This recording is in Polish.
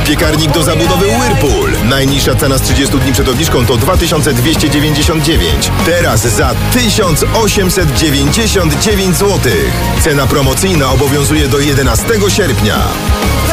piekarnik do zabudowy Whirlpool. Najniższa cena z 30 dni przed obniżką to 2299. Teraz za 1899 zł. Cena promocyjna obowiązuje do 11 sierpnia.